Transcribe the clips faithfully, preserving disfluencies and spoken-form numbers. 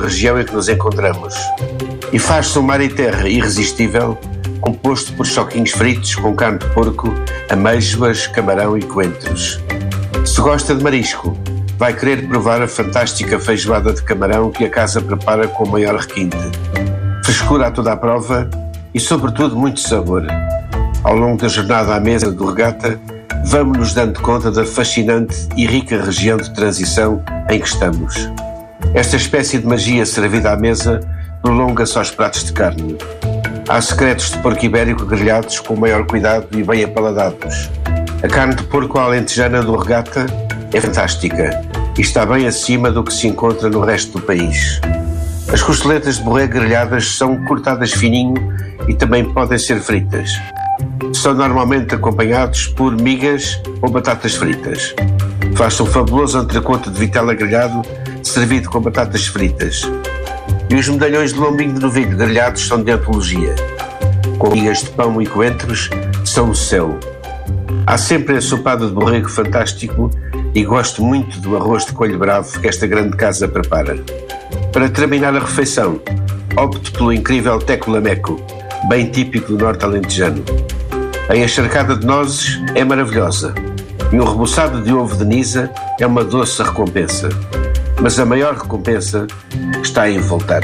região em que nos encontramos. E faz-se um mar e terra irresistível, composto por choquinhos fritos com carne de porco, amêijoas, camarão e coentros. Se gosta de marisco, vai querer provar a fantástica feijoada de camarão que a casa prepara com o maior requinte. Frescura a toda a prova e, sobretudo, muito sabor. Ao longo da jornada à mesa do Regata, vamos nos dando conta da fascinante e rica região de transição em que estamos. Esta espécie de magia servida à mesa prolonga-se aos pratos de carne. Há secretos de porco ibérico grelhados com o maior cuidado e bem apaladados. A carne de porco alentejana do Regata é fantástica e está bem acima do que se encontra no resto do país. As costeletas de borrego grelhadas são cortadas fininho e também podem ser fritas. São normalmente acompanhados por migas ou batatas fritas. Faz-se um fabuloso entrecote de vitela grelhado servido com batatas fritas. E os medalhões de lombinho de novilho grelhados são de antologia. Com migas de pão e coentros são o céu. Há sempre ensopado de borrego fantástico e gosto muito do arroz de coelho bravo que esta grande casa prepara. Para terminar a refeição, opto pelo incrível teco lameco, bem típico do norte alentejano. A encharcada de nozes é maravilhosa e um reboçado de ovo de Nisa é uma doce recompensa. Mas a maior recompensa está em voltar.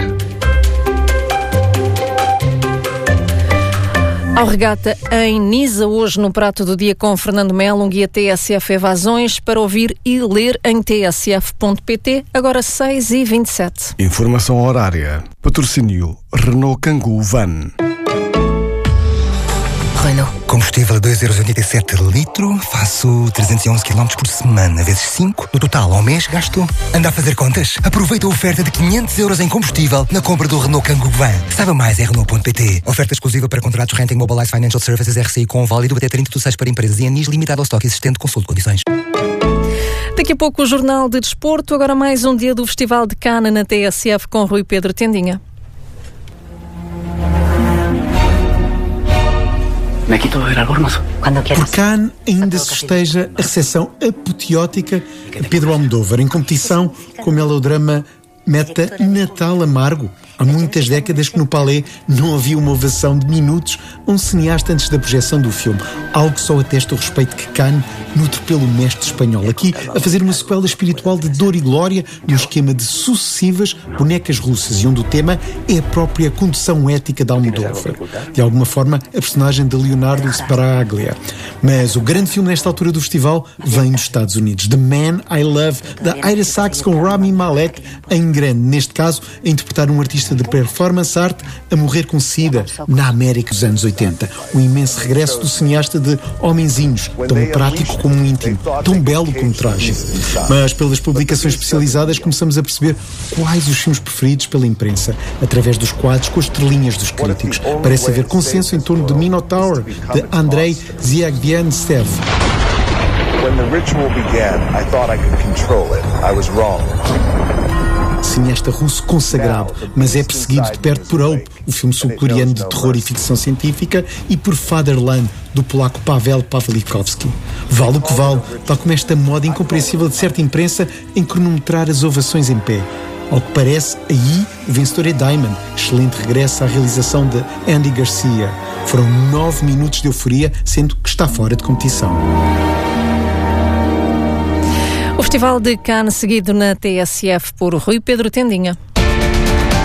Ao Regata em Nisa, hoje no Prato do Dia com Fernando Melo, um guia T S F Evasões para ouvir e ler em t s f ponto p t, agora seis e vinte e sete. Informação horária. Patrocínio Renault Kangoo Van. Renault. Combustível a dois euros e oitenta e sete litro, faço trezentos e onze quilómetros por semana, vezes cinco. No total, ao mês, gasto. Anda a fazer contas? Aproveita a oferta de quinhentos euros em combustível na compra do Renault Kangoo Van. Saiba mais em Renault ponto p t. Oferta exclusiva para contratos Renting Mobilize Financial Services R C I com válido até trinta de seis para empresas e anis, limitado ao estoque existente, consulte condições. Daqui a pouco o Jornal de Desporto, agora mais um dia do Festival de Cannes na T S F com Rui Pedro Tendinha. Por Cannes ainda se festeja a recepção apoteótica de Pedro Almodóvar em competição com o melodrama Meta Natal Amargo. Há muitas décadas que no Palais não havia uma ovação de minutos a um cineasta antes da projeção do filme. Algo que só atesta o respeito que Cannes nutre pelo mestre espanhol. Aqui, a fazer uma sequela espiritual de Dor e Glória no esquema de sucessivas bonecas russas, e onde o tema é a própria condução ética de Almodóvar. De alguma forma, a personagem de Leonardo Sbaraglia. Mas o grande filme nesta altura do festival vem dos Estados Unidos. The Man I Love, da Ira Sachs com Rami Malek, em grande, neste caso, a interpretar um artista de performance art a morrer com sida na América dos anos oitenta. O imenso regresso do cineasta de Homenzinhos, tão prático como íntimo, tão belo como trágico. Mas pelas publicações especializadas começamos a perceber quais os filmes preferidos pela imprensa, através dos quadros com as estrelinhas dos críticos. Parece haver consenso em torno de Minotaur, de Andrei Ziagviantsev. When the ritual began, I thought I could control it. I was wrong. Cineasta russo consagrado, mas é perseguido de perto por Hope, o filme sul-coreano de terror e ficção científica, e por Fatherland, do polaco Paweł Pawlikowski. Vale o que vale, tal como esta moda incompreensível de certa imprensa em cronometrar as ovações em pé. Ao que parece, aí o vencedor é Diamond, excelente regresso à realização de Andy Garcia. Foram nove minutos de euforia, sendo que está fora de competição. O Festival de Cannes seguido na T S F por Rui Pedro Tendinha.